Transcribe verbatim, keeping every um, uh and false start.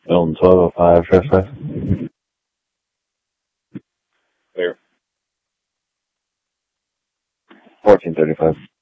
Milton twelve oh five, trespass. Clear. fourteen thirty-five.